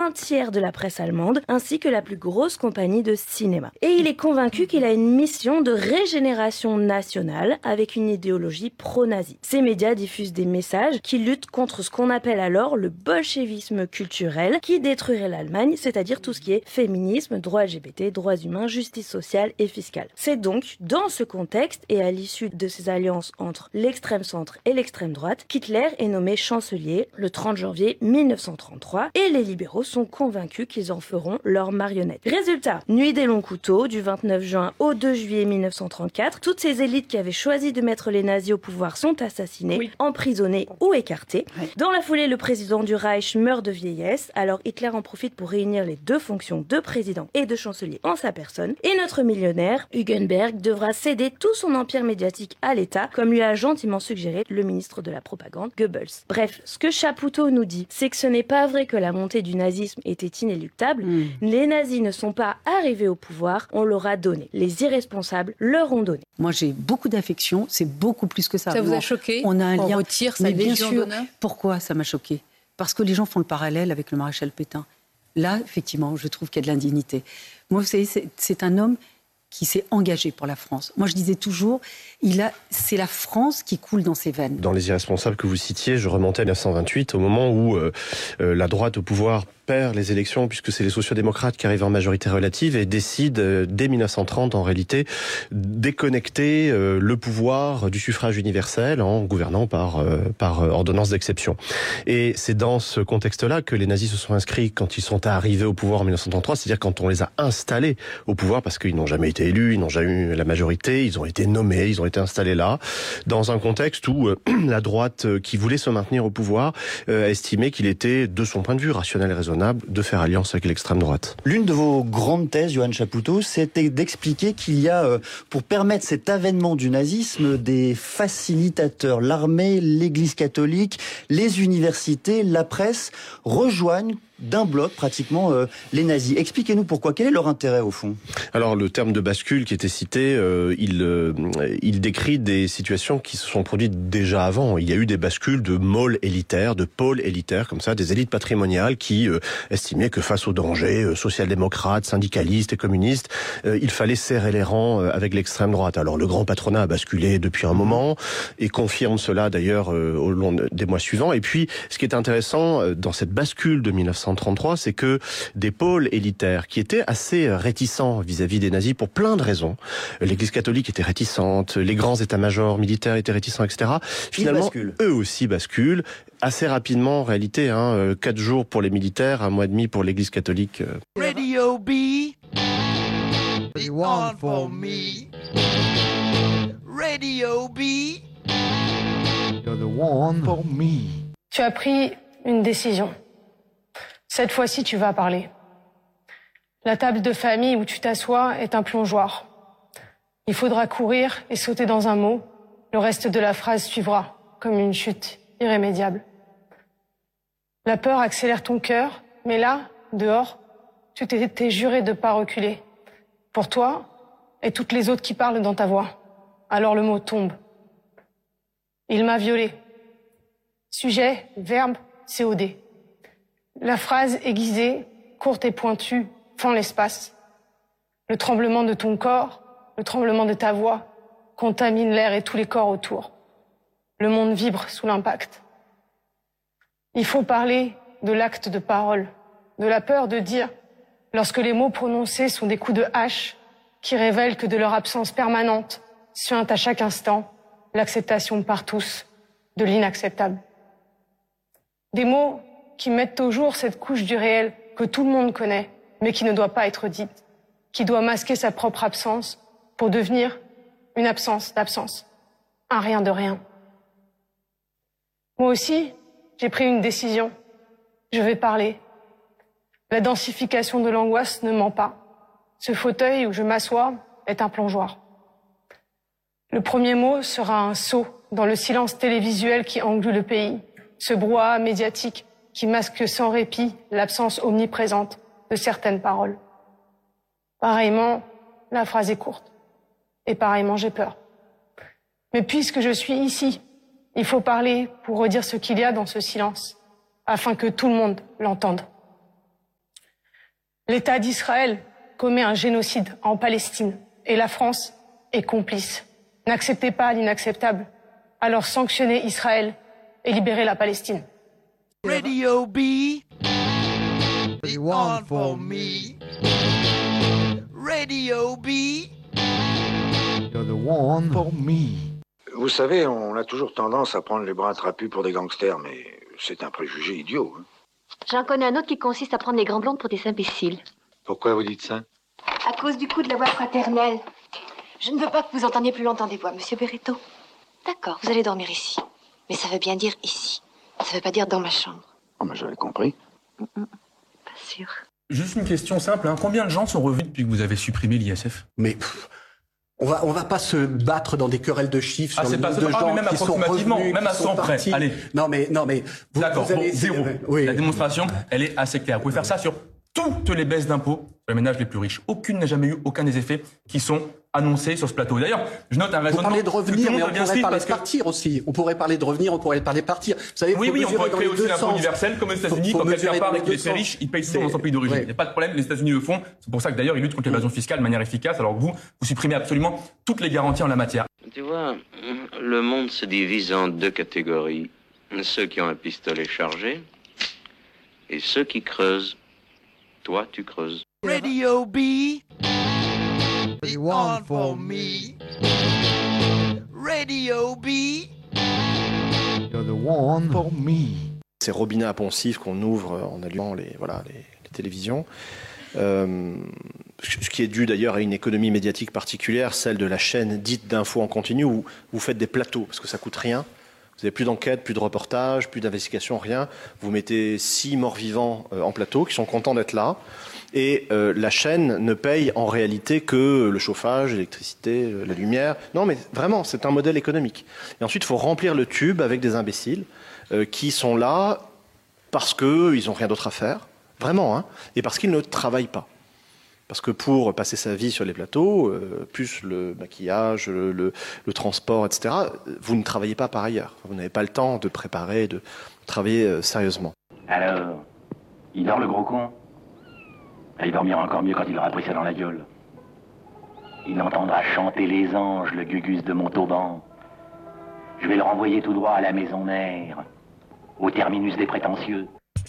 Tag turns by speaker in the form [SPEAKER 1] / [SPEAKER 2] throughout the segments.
[SPEAKER 1] un tiers de la presse allemande, ainsi que la plus grosse compagnie de cinéma. Et il est convaincu qu'il a une mission de régénération nationale avec une idéologie pro-nazie. Ces médias diffusent des messages qui luttent contre ce qu'on appelle alors le bolchevisme culturel, qui détruirait l'Allemagne, c'est-à-dire tout ce qui est féminisme, droits LGBT, droits humains, justice sociale et fiscale. C'est donc dans ce contexte et à l'issue de ces alliances entre l'extrême centre et l'extrême droite qu'Hitler est nommé chancelier le 30 janvier 1933 et les libéraux sont convaincus qu'ils en feront leur marionnette. Résultat, nuit des longs couteaux du 29 juin au 2 juillet 1934, toutes ces élites qui avaient choisi de mettre les nazis au pouvoir sont assassinées, emprisonnées ou écartées. Dans la foulée, le président du Reich meurt de vieillesse, alors Hitler en profite pour réunir les deux fonctions de président et de chancelier en sa personne, et notre millionnaire, Hugenberg, devra céder tout son empire médiatique à l'État, comme lui a gentiment suggéré le ministre de la propagande, Goebbels. Bref, ce que Chapoutot nous dit, c'est que ce n'est pas vrai que la montée du nazisme était inéluctable. Les nazis ne sont pas arrivés au pouvoir, on leur a donné. Les irresponsables leur ont donné.
[SPEAKER 2] Moi, j'ai beaucoup d'affection, c'est beaucoup plus que ça.
[SPEAKER 3] Ça vous a choqué?
[SPEAKER 2] On a un lien.
[SPEAKER 3] Retire sa
[SPEAKER 2] Mais bien
[SPEAKER 3] Légion
[SPEAKER 2] sûr,
[SPEAKER 3] d'honneur?
[SPEAKER 2] pourquoi ça m'a choqué? Parce que les gens font le parallèle avec le maréchal Pétain. Là, effectivement, je trouve qu'il y a de l'indignité. Moi, vous savez, c'est un homme qui s'est engagé pour la France. Moi, je disais toujours, c'est la France qui coule dans ses veines.
[SPEAKER 4] Dans les irresponsables que vous citiez, je remontais à 1928, au moment où la droite au pouvoir perd les élections, puisque c'est les sociodémocrates qui arrivent en majorité relative et décident, dès 1930, en réalité, déconnecter le pouvoir du suffrage universel en gouvernant par ordonnance d'exception. Et c'est dans ce contexte-là que les nazis se sont inscrits quand ils sont arrivés au pouvoir en 1933, c'est-à-dire quand on les a installés au pouvoir, parce qu'ils n'ont jamais été élus, ils n'ont jamais eu la majorité, ils ont été nommés, ils ont été installés là, dans un contexte où la droite qui voulait se maintenir au pouvoir estimait qu'il était, de son point de vue rationnel et raisonnable, de faire alliance avec l'extrême droite.
[SPEAKER 5] L'une de vos grandes thèses, Johann Chapoutot, c'était d'expliquer qu'il y a, pour permettre cet avènement du nazisme, des facilitateurs. L'armée, l'Église catholique, les universités, la presse rejoignent d'un bloc pratiquement les nazis. Expliquez-nous pourquoi. Quel est leur intérêt au fond?
[SPEAKER 4] Alors le terme de bascule qui était cité, il décrit des situations qui se sont produites déjà avant. Il y a eu des bascules de môles élitaires, de pôles élitaires, comme ça, des élites patrimoniales qui estimaient que face aux dangers social-démocrates, syndicalistes et communistes, il fallait serrer les rangs avec l'extrême droite. Alors le grand patronat a basculé depuis un moment et confirme cela d'ailleurs au long des mois suivants. Et puis ce qui est intéressant dans cette bascule de 1933, c'est que des pôles élitaires qui étaient assez réticents vis-à-vis des nazis pour plein de raisons, l'Église catholique était réticente, les grands états-majors militaires étaient réticents, etc. Finalement, eux aussi basculent assez rapidement en réalité, 4 jours pour les militaires, 1 mois et demi pour l'Église catholique.
[SPEAKER 6] Radio B, the one for me. Radio B, you're the one for me.
[SPEAKER 7] Tu as pris une décision. Cette fois-ci, tu vas parler. La table de famille où tu t'assois est un plongeoir. Il faudra courir et sauter dans un mot. Le reste de la phrase suivra, comme une chute irrémédiable. La peur accélère ton cœur, mais là, dehors, tu t'es juré de ne pas reculer. Pour toi et toutes les autres qui parlent dans ta voix. Alors le mot tombe. Il m'a violée. Sujet, verbe, COD. La phrase aiguisée, courte et pointue, fend l'espace. Le tremblement de ton corps, le tremblement de ta voix, contamine l'air et tous les corps autour. Le monde vibre sous l'impact. Il faut parler de l'acte de parole, de la peur de dire, lorsque les mots prononcés sont des coups de hache qui révèlent que de leur absence permanente suinte à chaque instant l'acceptation par tous de l'inacceptable. Des mots qui mettent au jour cette couche du réel que tout le monde connaît, mais qui ne doit pas être dite, qui doit masquer sa propre absence pour devenir une absence d'absence, un rien de rien. Moi aussi, j'ai pris une décision. Je vais parler. La densification de l'angoisse ne ment pas. Ce fauteuil où je m'assois est un plongeoir. Le premier mot sera un saut dans le silence télévisuel qui englue le pays, ce brouhaha médiatique qui masque sans répit l'absence omniprésente de certaines paroles. Pareillement, la phrase est courte. Et pareillement, j'ai peur. Mais puisque je suis ici, il faut parler pour redire ce qu'il y a dans ce silence, afin que tout le monde l'entende. L'État d'Israël commet un génocide en Palestine et la France est complice. N'acceptez pas l'inacceptable. Alors sanctionnez Israël et libérez la Palestine.
[SPEAKER 3] Radio B, the one for me. Radio B,
[SPEAKER 6] You're the one
[SPEAKER 3] for me.
[SPEAKER 8] Vous savez, on a toujours tendance à prendre les bras trapus pour des gangsters, mais c'est un préjugé idiot. Hein.
[SPEAKER 9] J'en connais un autre qui consiste à prendre les grands blondes pour des imbéciles.
[SPEAKER 8] Pourquoi vous dites ça?
[SPEAKER 9] À cause du coup de la voix fraternelle. Je ne veux pas que vous entendiez plus longtemps des voix, monsieur Berretto. D'accord, vous allez dormir ici. Mais ça veut bien dire ici. Ça veut pas dire dans ma chambre.
[SPEAKER 8] Oh, mais j'avais compris.
[SPEAKER 9] Pas sûr.
[SPEAKER 10] Juste une question simple, hein. Combien de gens sont revenus depuis que vous avez supprimé l'ISF?
[SPEAKER 11] Mais on va pas se battre dans des querelles de chiffres sur le nombre de gens
[SPEAKER 10] même
[SPEAKER 11] qui sont revenus,
[SPEAKER 10] même à 100 près. Allez.
[SPEAKER 11] Non mais
[SPEAKER 10] d'accord,
[SPEAKER 11] vous allez,
[SPEAKER 10] zéro.
[SPEAKER 11] Oui.
[SPEAKER 10] La démonstration, elle est assez claire. Vous pouvez faire ça sur toutes les baisses d'impôts pour les ménages les plus riches. Aucune n'a jamais eu aucun des effets qui sont annoncés sur ce plateau. D'ailleurs, je note un raisonnement.
[SPEAKER 11] Vous parlez de revenir, mais on pourrait parler de
[SPEAKER 10] que...
[SPEAKER 11] partir aussi. On pourrait parler de revenir, on pourrait parler de partir. Vous savez,
[SPEAKER 10] oui, on pourrait créer aussi l'impôt universel, comme aux États-Unis, quand quelqu'un part et qu'il est très riche, il paye tout dans son pays d'origine. Il n'y a pas de problème, les États-Unis le font. C'est pour ça que d'ailleurs, ils luttent contre l'évasion fiscale de manière efficace, alors que vous supprimez absolument toutes les garanties en la matière.
[SPEAKER 12] Tu vois, le monde se divise en deux catégories. Ceux qui ont un pistolet chargé et ceux qui creusent. Toi, tu creuses.
[SPEAKER 3] Radio B, the one for me. Radio B,
[SPEAKER 6] You're the one
[SPEAKER 3] for me.
[SPEAKER 4] Ces robinets à poncifs qu'on ouvre en allumant les télévisions. Ce qui est dû d'ailleurs à une économie médiatique particulière, celle de la chaîne dite d'infos en continu, où vous faites des plateaux, parce que ça coûte rien. Vous n'avez plus d'enquête, plus de reportage, plus d'investigation, rien. Vous mettez 6 morts-vivants en plateau qui sont contents d'être là. Et la chaîne ne paye en réalité que le chauffage, l'électricité, la lumière. Non, mais vraiment, c'est un modèle économique. Et ensuite, il faut remplir le tube avec des imbéciles qui sont là parce qu'ils n'ont rien d'autre à faire. Vraiment, hein. Et parce qu'ils ne travaillent pas. Parce que pour passer sa vie sur les plateaux, plus le maquillage, le transport, etc., vous ne travaillez pas par ailleurs. Vous n'avez pas le temps de préparer, de travailler sérieusement.
[SPEAKER 13] Alors, il dort le gros con? Il dormira encore mieux quand il aura pris ça dans la gueule. Il entendra chanter les anges, le gugus de Montauban. Je vais le renvoyer tout droit à la maison mère, au terminus des prétentieux.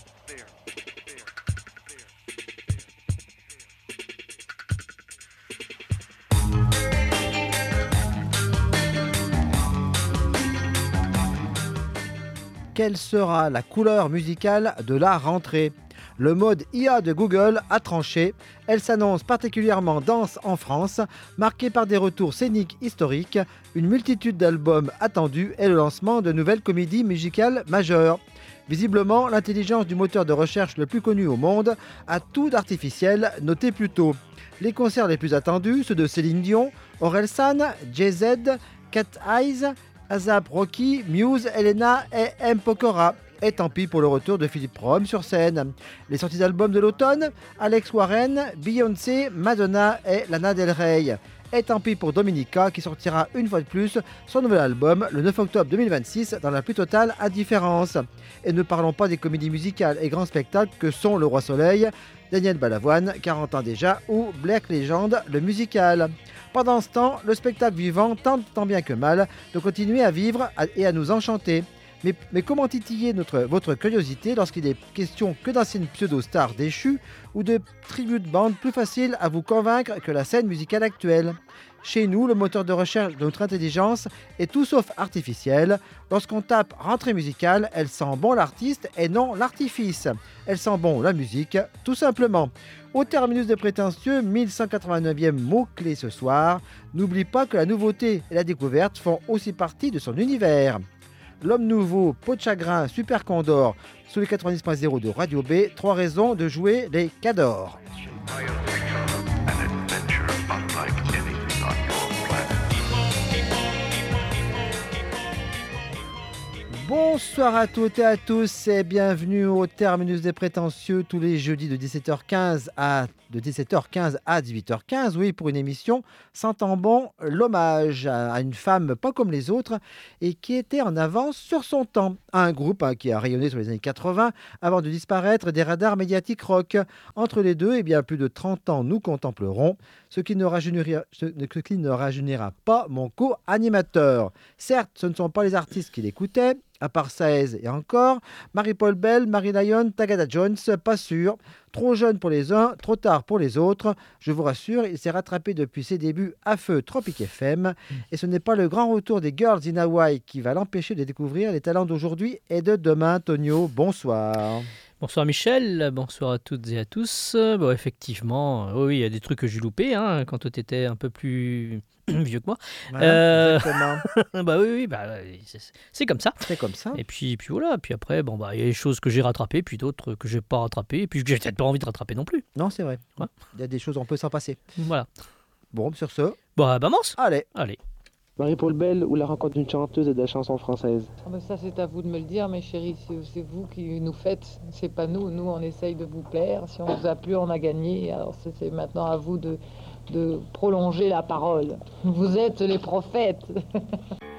[SPEAKER 6] Quelle sera la couleur musicale de la rentrée? Le mode IA de Google a tranché. Elle s'annonce particulièrement dense en France, marquée par des retours scéniques historiques, une multitude d'albums attendus et le lancement de nouvelles comédies musicales majeures. Visiblement, l'intelligence du moteur de recherche le plus connu au monde a tout d'artificiel, notez plus tôt. Les concerts les plus attendus, ceux de Céline Dion, Orelsan, Jay-Z, Cat Eyes, A$AP Rocky, Muse, Elena et M. Pokora. Et tant pis pour le retour de Philippe Rome sur scène. Les sorties d'albums de l'automne, Alex Warren, Beyoncé, Madonna et Lana Del Rey. Et tant pis pour Dominica qui sortira une fois de plus son nouvel album le 9 octobre 2026 dans la plus totale indifférence. Et ne parlons pas des comédies musicales et grands spectacles que sont Le Roi Soleil, Daniel Balavoine, 40 ans déjà, ou Black Legend, le musical. Pendant ce temps, le spectacle vivant tente tant bien que mal de continuer à vivre et à nous enchanter. Mais comment titiller votre curiosité lorsqu'il est question que d'anciennes pseudo-stars déchues ou de tributes bandes plus faciles à vous convaincre que la scène musicale actuelle? Chez nous, le moteur de recherche de notre intelligence est tout sauf artificiel. Lorsqu'on tape rentrée musicale, elle sent bon l'artiste et non l'artifice. Elle sent bon la musique, tout simplement. Au terminus des prétentieux, 1189e mot-clé ce soir. N'oublie pas que la nouveauté et la découverte font aussi partie de son univers. L'homme nouveau, Peau de chagrin, Super Condor, sous les 90.0 de Radio B, 3 raisons de jouer les Cadors. Bonsoir à toutes et à tous et bienvenue au Terminus des Prétentieux tous les jeudis de 17h15 à 18h15, oui, pour une émission sentant bon l'hommage à une femme pas comme les autres et qui était en avance sur son temps. Un groupe qui a rayonné sur les années 80 avant de disparaître des radars médiatiques rock. Entre les deux, plus de 30 ans nous contemplerons, ce qui ne rajeunira pas mon co-animateur. Certes, ce ne sont pas les artistes qui l'écoutaient, à part Saez et encore, Marie-Paul Bell, Marie Lyon, Tagada Jones, pas sûr. Trop jeune pour les uns, trop tard pour les autres. Je vous rassure, il s'est rattrapé depuis ses débuts à feu Tropic FM. Et ce n'est pas le grand retour des Girls in Hawaii qui va l'empêcher de découvrir les talents d'aujourd'hui et de demain. Tonio, bonsoir.
[SPEAKER 14] Bonsoir Michel, bonsoir à toutes et à tous. Bon, effectivement, oui, il y a des trucs que j'ai loupés quand tu étais un peu plus vieux que moi.
[SPEAKER 6] Exactement.
[SPEAKER 14] oui, c'est comme ça.
[SPEAKER 6] C'est comme ça.
[SPEAKER 14] Et puis voilà, puis après, il y a des choses que j'ai rattrapées, puis d'autres que j'ai pas rattrapées, et puis que j'ai peut-être pas envie de rattraper non plus.
[SPEAKER 6] Non, c'est vrai.
[SPEAKER 14] Ouais.
[SPEAKER 6] Il y a des choses, on peut s'en passer.
[SPEAKER 14] Voilà.
[SPEAKER 6] Bon, sur ce...
[SPEAKER 14] Commence.
[SPEAKER 6] Allez.
[SPEAKER 15] Marie-Paul Bell ou la rencontre d'une chanteuse et de la chanson française?
[SPEAKER 16] Ça, c'est à vous de me le dire, mes chéris. C'est vous qui nous faites. C'est pas nous. Nous, on essaye de vous plaire. Si on vous a plu, on a gagné. Alors, c'est maintenant à vous de prolonger la parole. Vous êtes les prophètes.